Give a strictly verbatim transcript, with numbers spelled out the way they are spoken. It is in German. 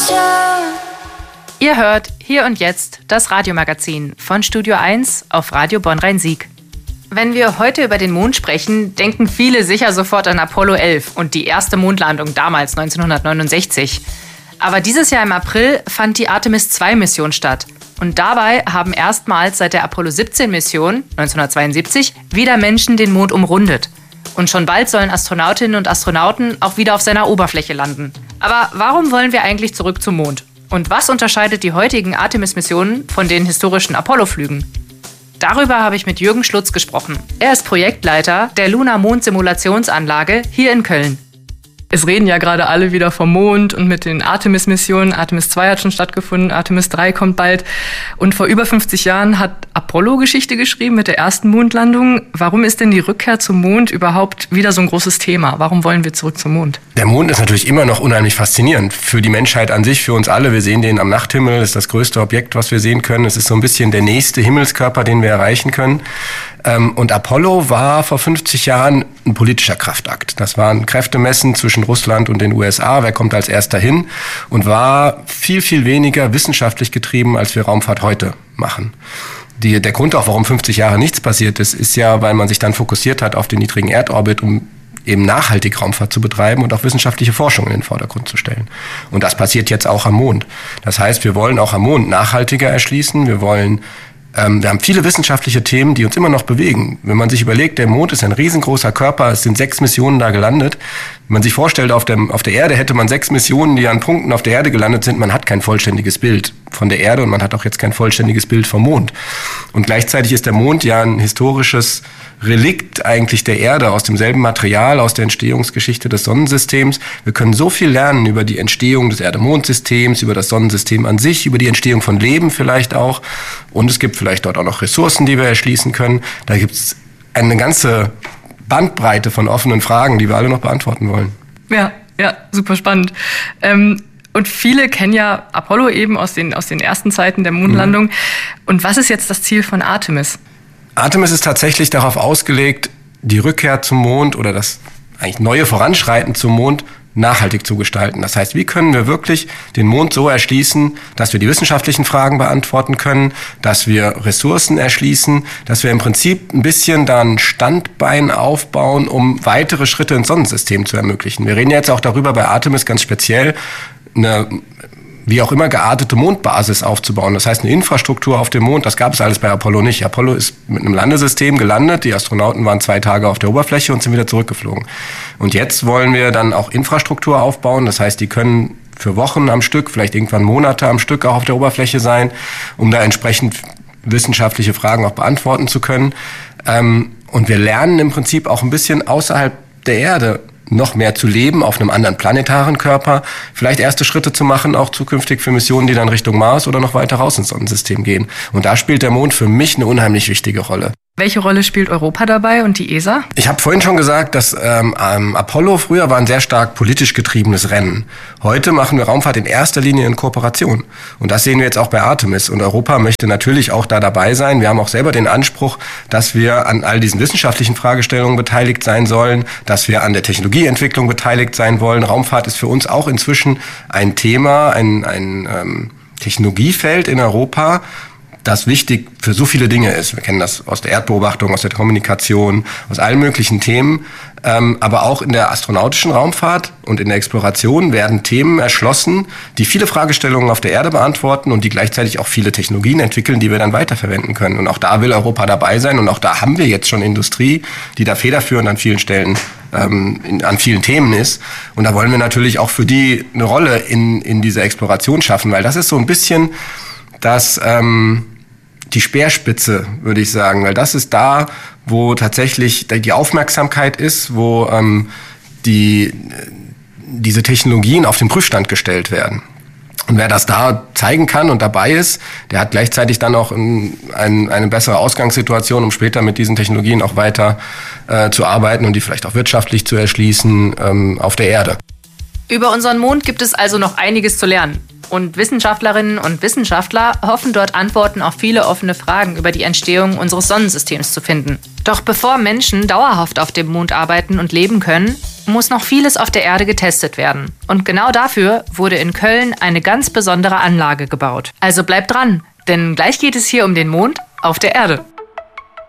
Ihr hört Hier und Jetzt das Radiomagazin von Studio eins auf Radio Bonn-Rhein-Sieg. Wenn wir heute über den Mond sprechen, denken viele sicher sofort an Apollo elf und die erste Mondlandung damals neunzehnhundertneunundsechzig. Aber dieses Jahr im April fand die Artemis zwei Mission statt. Und dabei haben erstmals seit der Apollo siebzehn Mission neunzehnhundertzweiundsiebzig wieder Menschen den Mond umrundet. Und schon bald sollen Astronautinnen und Astronauten auch wieder auf seiner Oberfläche landen. Aber warum wollen wir eigentlich zurück zum Mond? Und was unterscheidet die heutigen Artemis-Missionen von den historischen Apollo-Flügen? Darüber habe ich mit Jürgen Schlutz gesprochen. Er ist Projektleiter der Lunar-Mond-Simulationsanlage hier in Köln. Es reden ja gerade alle wieder vom Mond und mit den Artemis-Missionen. Artemis zwei hat schon stattgefunden, Artemis drei kommt bald. Und vor über fünfzig Jahren hat Apollo Geschichte geschrieben mit der ersten Mondlandung. Warum ist denn die Rückkehr zum Mond überhaupt wieder so ein großes Thema? Warum wollen wir zurück zum Mond? Der Mond ist natürlich immer noch unheimlich faszinierend für die Menschheit an sich, für uns alle. Wir sehen den am Nachthimmel, das ist das größte Objekt, was wir sehen können. Es ist so ein bisschen der nächste Himmelskörper, den wir erreichen können. Und Apollo war vor fünfzig Jahren ein politischer Kraftakt. Das war ein Kräftemessen zwischen Russland und den U S A. Wer kommt als erster hin? Und war viel, viel weniger wissenschaftlich getrieben, als wir Raumfahrt heute machen. Die, der Grund auch, warum fünfzig Jahre nichts passiert ist, ist ja, weil man sich dann fokussiert hat auf den niedrigen Erdorbit, um eben nachhaltig Raumfahrt zu betreiben und auch wissenschaftliche Forschung in den Vordergrund zu stellen. Und das passiert jetzt auch am Mond. Das heißt, wir wollen auch am Mond nachhaltiger erschließen. Wir wollen Ähm, wir haben viele wissenschaftliche Themen, die uns immer noch bewegen. Wenn man sich überlegt, der Mond ist ein riesengroßer Körper, es sind sechs Missionen da gelandet. Wenn man sich vorstellt, auf, dem, auf der Erde hätte man sechs Missionen, die an Punkten auf der Erde gelandet sind, man hat kein vollständiges Bild von der Erde und man hat auch jetzt kein vollständiges Bild vom Mond. Und gleichzeitig ist der Mond ja ein historisches Relikt eigentlich der Erde, aus demselben Material, aus der Entstehungsgeschichte des Sonnensystems. Wir können so viel lernen über die Entstehung des Erde-Mond-Systems, über das Sonnensystem an sich, über die Entstehung von Leben vielleicht auch. Und es gibt vielleicht dort auch noch Ressourcen, die wir erschließen können. Da gibt es eine ganze Bandbreite von offenen Fragen, die wir alle noch beantworten wollen. Ja, ja, super spannend. Ähm Und viele kennen ja Apollo eben aus den, aus den ersten Zeiten der Mondlandung. Mhm. Und was ist jetzt das Ziel von Artemis? Artemis ist tatsächlich darauf ausgelegt, die Rückkehr zum Mond oder das eigentlich neue Voranschreiten zum Mond nachhaltig zu gestalten. Das heißt, wie können wir wirklich den Mond so erschließen, dass wir die wissenschaftlichen Fragen beantworten können, dass wir Ressourcen erschließen, dass wir im Prinzip ein bisschen da ein Standbein aufbauen, um weitere Schritte ins Sonnensystem zu ermöglichen. Wir reden jetzt auch darüber bei Artemis ganz speziell, eine wie auch immer geartete Mondbasis aufzubauen. Das heißt, eine Infrastruktur auf dem Mond, das gab es alles bei Apollo nicht. Apollo ist mit einem Landesystem gelandet, die Astronauten waren zwei Tage auf der Oberfläche und sind wieder zurückgeflogen. Und jetzt wollen wir dann auch Infrastruktur aufbauen, das heißt, die können für Wochen am Stück, vielleicht irgendwann Monate am Stück auch auf der Oberfläche sein, um da entsprechend wissenschaftliche Fragen auch beantworten zu können. Und wir lernen im Prinzip auch ein bisschen außerhalb der Erde noch mehr zu leben auf einem anderen planetaren Körper, vielleicht erste Schritte zu machen, auch zukünftig für Missionen, die dann Richtung Mars oder noch weiter raus ins Sonnensystem gehen. Und da spielt der Mond für mich eine unheimlich wichtige Rolle. Welche Rolle spielt Europa dabei und die E S A? Ich habe vorhin schon gesagt, dass ähm, Apollo früher war ein sehr stark politisch getriebenes Rennen. Heute machen wir Raumfahrt in erster Linie in Kooperation. Und das sehen wir jetzt auch bei Artemis. Und Europa möchte natürlich auch da dabei sein. Wir haben auch selber den Anspruch, dass wir an all diesen wissenschaftlichen Fragestellungen beteiligt sein sollen, dass wir an der Technologieentwicklung beteiligt sein wollen. Raumfahrt ist für uns auch inzwischen ein Thema, ein, ein ähm, Technologiefeld in Europa, das wichtig für so viele Dinge ist. Wir kennen das aus der Erdbeobachtung, aus der Kommunikation, aus allen möglichen Themen. Ähm, aber auch in der astronautischen Raumfahrt und in der Exploration werden Themen erschlossen, die viele Fragestellungen auf der Erde beantworten und die gleichzeitig auch viele Technologien entwickeln, die wir dann weiterverwenden können. Und auch da will Europa dabei sein und auch da haben wir jetzt schon Industrie, die da federführend an vielen Stellen, ähm, in, an vielen Themen ist. Und da wollen wir natürlich auch für die eine Rolle in, in dieser Exploration schaffen, weil das ist so ein bisschen das, ähm, die Speerspitze, würde ich sagen, weil das ist da, wo tatsächlich die Aufmerksamkeit ist, wo ähm, die, diese Technologien auf den Prüfstand gestellt werden. Und wer das da zeigen kann und dabei ist, der hat gleichzeitig dann auch ein, ein, eine bessere Ausgangssituation, um später mit diesen Technologien auch weiter äh, zu arbeiten und die vielleicht auch wirtschaftlich zu erschließen ähm, auf der Erde. Über unseren Mond gibt es also noch einiges zu lernen. Und Wissenschaftlerinnen und Wissenschaftler hoffen dort Antworten auf viele offene Fragen über die Entstehung unseres Sonnensystems zu finden. Doch bevor Menschen dauerhaft auf dem Mond arbeiten und leben können, muss noch vieles auf der Erde getestet werden. Und genau dafür wurde in Köln eine ganz besondere Anlage gebaut. Also bleibt dran, denn gleich geht es hier um den Mond auf der Erde.